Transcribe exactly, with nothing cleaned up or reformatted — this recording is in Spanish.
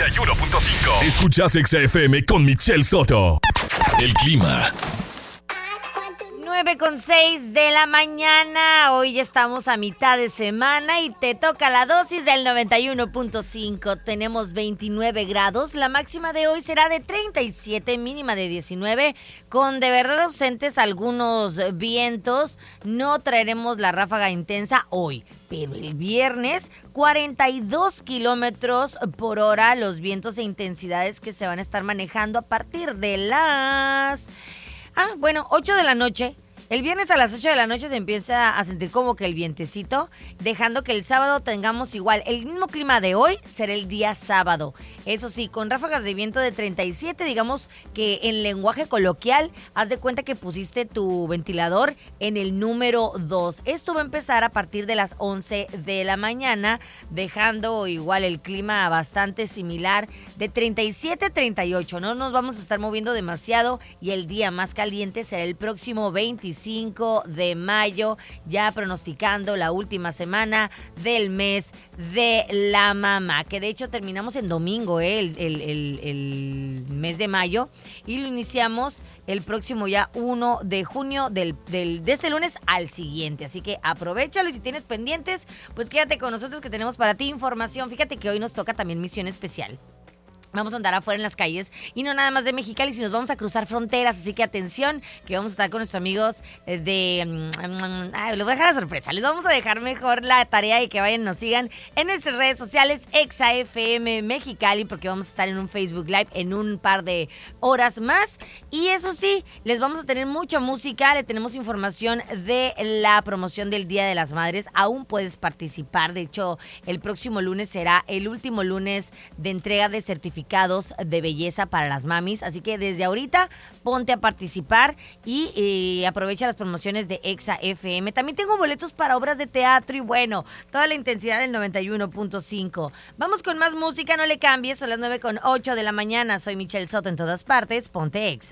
noventa y uno punto cinco. Escuchas Exa F M con Michelle Soto. El clima. nueve con seis de la mañana. Hoy ya estamos a mitad de semana y te toca la dosis del noventa y uno punto cinco. Tenemos veintinueve grados. La máxima de hoy será de treinta y siete, mínima de diecinueve. Con de verdad ausentes algunos vientos. No traeremos la ráfaga intensa hoy. Pero el viernes, cuarenta y dos kilómetros por hora los vientos e intensidades que se van a estar manejando a partir de las... Ah, bueno, ocho de la noche. El viernes a las ocho de la noche se empieza a sentir como que el vientecito, dejando que el sábado tengamos igual. El mismo clima de hoy será el día sábado. Eso sí, con ráfagas de viento de treinta y siete, digamos que en lenguaje coloquial, haz de cuenta que pusiste tu ventilador en el número dos. Esto va a empezar a partir de las once de la mañana, dejando igual el clima bastante similar de treinta y siete a treinta y ocho. No nos vamos a estar moviendo demasiado y el día más caliente será el próximo veinticinco de mayo, ya pronosticando la última semana del mes de la mamá, que de hecho terminamos en domingo, ¿eh? el, el, el, el mes de mayo, y lo iniciamos el próximo ya uno de junio, del, del, de este lunes al siguiente, así que aprovechalo y si tienes pendientes, pues quédate con nosotros que tenemos para ti información. Fíjate que hoy nos toca también misión especial. Vamos a andar afuera en las calles y no nada más de Mexicali, sino nos vamos a cruzar fronteras. Así que atención, que vamos a estar con nuestros amigos de... Ay, les voy a dejar la sorpresa. Les vamos a dejar mejor la tarea y que vayan y nos sigan en nuestras redes sociales, Exa F M Mexicali, porque vamos a estar en un Facebook Live en un par de horas más. Y eso sí, les vamos a tener mucha música. Le tenemos información de la promoción del Día de las Madres. Aún puedes participar. De hecho, el próximo lunes será el último lunes de entrega de certificados de belleza para las mamis, así que desde ahorita ponte a participar y eh, aprovecha las promociones de Exa F M. También tengo boletos para obras de teatro y bueno, toda la intensidad del noventa y uno punto cinco. Vamos con más música, no le cambies, son las nueve con ocho de la mañana. Soy Michelle Soto en todas partes, ponte Exa.